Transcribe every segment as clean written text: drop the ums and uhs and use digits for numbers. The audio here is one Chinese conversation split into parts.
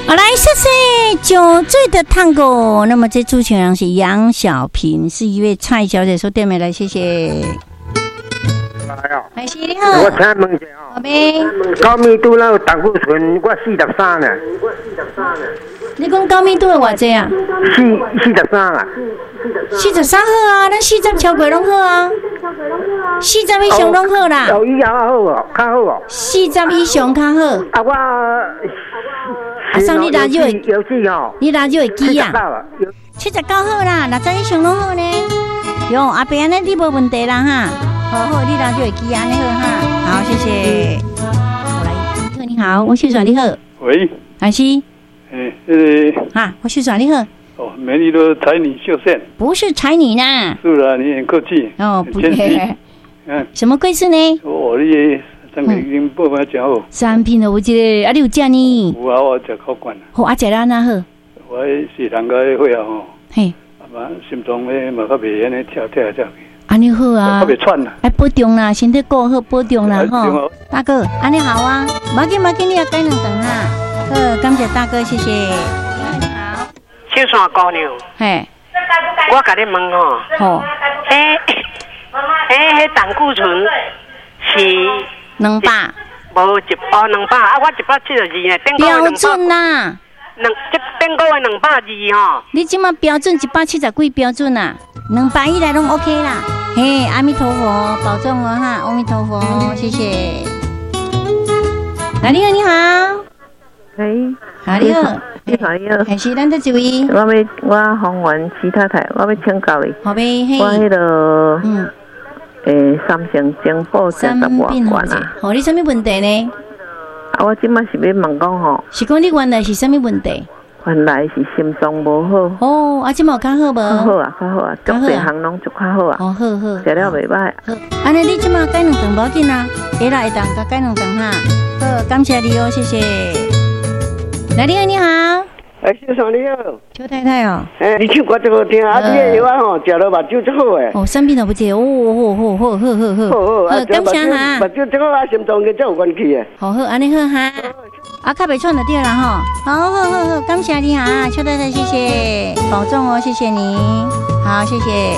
好，来谢谢酒醉的探戈。那么这主持人是杨小平，是一位蔡小姐说店名来，谢谢。是你好， 我请问一下好呗。 高密度那个胆固醇我43呢。 你讲高密度的偌济啊 ？43啊。 43好啊，咱40超过拢好啊。40以上拢好啦。 有以后好哦，较好哦。 40以上较好。 啊，我上你哪就会有记哦？ 你哪就会记啊？79好啦，60以上拢好呢。哟，阿伯安尼你无问题啦哈。好，你哪就会记安尼好哈。好，谢谢。我来，你好，我是你好。 喂， 还是？ 哈， 我是你好。 哦，美丽的才女秀线。 不是才女呢。 是啦，你很客气。 哦，不对。什么贵事呢？ 我你三个已经报完讲好。 产品都有一个，啊，你有食呢？ 有啊，我食口管啦。 好，啊，食啦那好。 我是人家会啊吼。 嘿。 嘛，心脏咧嘛较袂安尼跳跳跳。 安尼好啊， 特别喘啦， 哎，保重啦，身体顾好，保重啦吼。大哥，安尼好啊，马紧，你也改两顿哈。感谢大哥，谢谢。你好， 小山姑娘， 嘿， 我甲你问吼， 好， 迄胆固醇是 200， 无200啊，我172呢， 标准啦。 这变个220吼。 你即马标准170几标准啊？200以内拢 OK 啦。嘿，阿弥陀佛，保重哦哈，阿弥陀佛，谢谢。你好，你好。 嘿， 你好， 你好， 还是咱这一位？ 我洪元徐太太，我要请教你。 好呗，嘿。 我迄个三成精补10多罐啊。 好，你什么问题呢？ 啊，我即摆是要问讲吼， 是讲你原来是什么问题？ 原来是心脏无好。 哦，啊，即摆有较好无？ 较好啊，较好啊，足侪项拢足较好啊。 哦，好， 食了袂歹。 好，安尼你即摆改两顿无要紧啊，会啦，会当甲改两顿哈。好，感谢你哦，谢谢。来，你好，你好。 先生你好。 邱太太哦。 你唱歌真好听，啊，你的药啊吼，食了目睭真好诶。 哦，生病都不接，好，感谢哈。 目睭真好啊，心脏跟真有关系诶。 好，安尼好哈。啊，较袂喘就对啦吼。好，感谢你啊，邱太太，谢谢，保重哦，谢谢你。好，谢谢。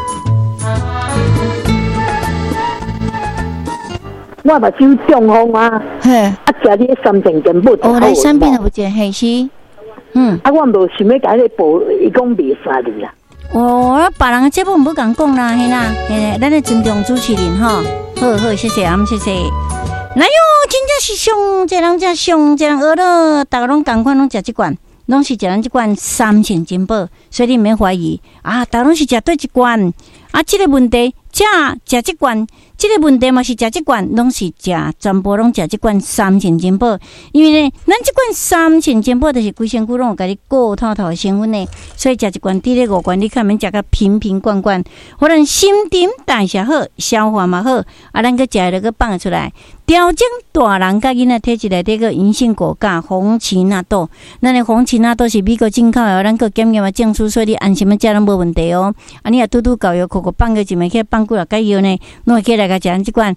我目睭中风啊， 嘿， 啊，食你3成根不。 哦，来生病都不接，嘿是。 啊，我无想要甲你补，伊讲袂使你啦。 哦，别人的节目唔好咁讲啦，嘿啦，嘿，咱来尊重主持人吼。好，谢谢，谢谢。来哟，真正是上这人家上这人学了，大家拢同款，拢食这罐，拢是食咱这罐3成金宝，所以你唔免怀疑啊，大家拢是食对一罐啊，这个问题食这罐。这个问题嘛是食这罐，拢是食全部拢食这罐3成金宝，因为呢，咱这罐3成金宝就是规身躯拢有甲你顾透透的成分呢，所以食一罐滴咧5罐，你看免食甲瓶罐罐，互咱新陈代谢好，消化嘛好，啊，咱个食了个放出来，调整大人甲囡仔体质内底个银杏果苷、红荠纳豆，咱的红荠纳豆是美国进口的，咱个检验嘛证书，所以你安心要食拢无问题哦。啊，你也拄搞药，放个一枚去放几落个药呢，拢会起来。食这罐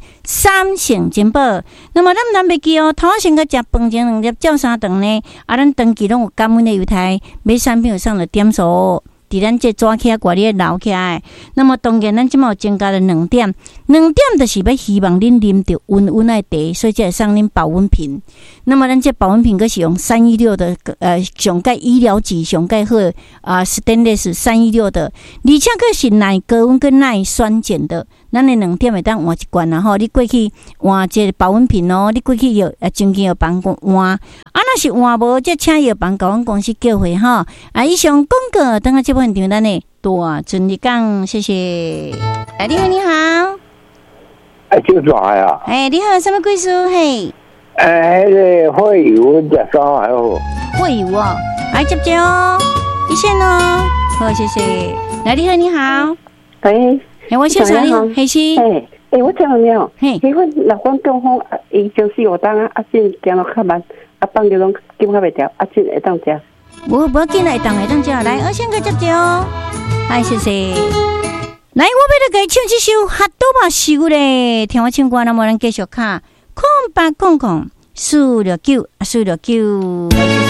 3成金宝，那么咱袂记哦，头先个食饭前2粒照3顿呢，啊，咱长期拢有感恩的油台，买产品有上了点数，伫咱这抓起来挂咧留起来。那么当然，咱即马有增加了2点就是要希望恁啉着温温的茶，所以才会送恁保温瓶。那么咱这保温瓶个是用316的上盖医疗级上盖好Stainless 316的，而且个是耐高温跟耐酸碱的。咱的2点会当换一罐啦吼，你过去换这保温瓶哦，你过去药前期药房换，啊若是换无，则请药房甲阮公司叫回吼。啊，以上广告等下这部分场咱的大顺利讲，谢谢。你好，你好。 就抓呀。 你好，什么贵叔？嘿。 会油食啥还好？ 会油哦，来接哦，一线哦。好，谢谢。来，你好，你好。我先生你好，黑西。 我请问你哦，迄款若讲中风，伊就是有当啊，真行路较慢，啊，放着拢紧较袂调，啊，真会当食。 无要紧，会当食。来，我先个接哦。哎，谢谢。来，我要来给唱这首《哈多巴修》咧，听我唱歌，那么咱继续卡，空8004949。